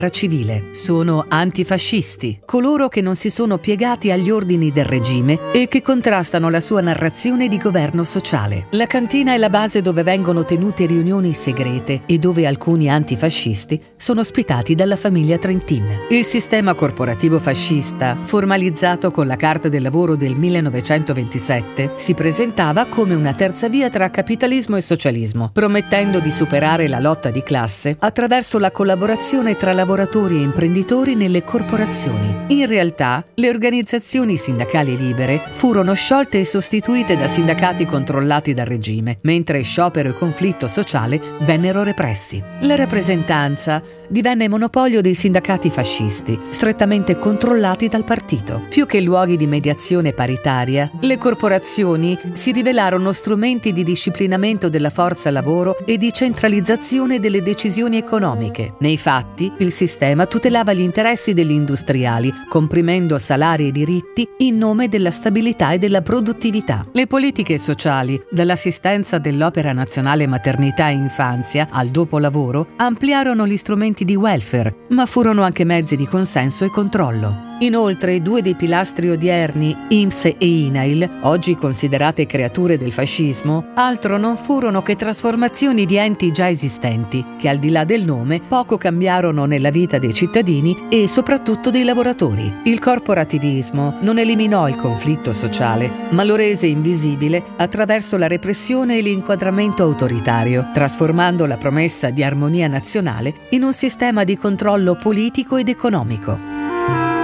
civile. Sono antifascisti, coloro che non si sono piegati agli ordini del regime e che contrastano la sua narrazione di governo sociale. La cantina è la base dove vengono tenute riunioni segrete e dove alcuni antifascisti sono ospitati dalla famiglia Trentin. Il sistema corporativo fascista, formalizzato con la Carta del Lavoro del 1927, si presentava come una terza via tra capitalismo e socialismo, promettendo di superare la lotta di classe attraverso la collaborazione tra lavoratori e imprenditori nelle corporazioni. In realtà, le organizzazioni sindacali libere furono sciolte e sostituite da sindacati controllati dal regime, mentre sciopero e conflitto sociale vennero repressi. La rappresentanza divenne monopolio dei sindacati fascisti, strettamente controllati dal partito. Più che luoghi di mediazione paritaria, le corporazioni si rivelarono strumenti di disciplinamento della forza lavoro e di centralizzazione delle decisioni economiche. Nei fatti, il sistema tutelava gli interessi degli industriali, comprimendo salari e diritti in nome della stabilità e della produttività. Le politiche sociali, dall'assistenza dell'Opera Nazionale Maternità e Infanzia al dopolavoro, ampliarono gli strumenti di welfare, ma furono anche mezzi di consenso e controllo. Inoltre, due dei pilastri odierni, INPS e INAIL, oggi considerate creature del fascismo, altro non furono che trasformazioni di enti già esistenti, che al di là del nome poco cambiarono nella vita dei cittadini e soprattutto dei lavoratori. Il corporativismo non eliminò il conflitto sociale, ma lo rese invisibile attraverso la repressione e l'inquadramento autoritario, trasformando la promessa di armonia nazionale in un sistema di controllo politico ed economico.